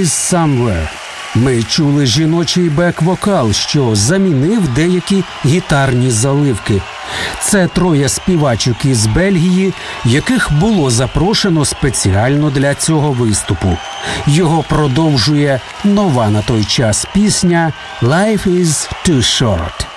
is Somewhere. Ми чули жіночий бек-вокал, що замінив деякі гітарні заливки. Це троє співачок із Бельгії, яких було запрошено спеціально для цього виступу. Його продовжує нова на той час пісня «Life is too short».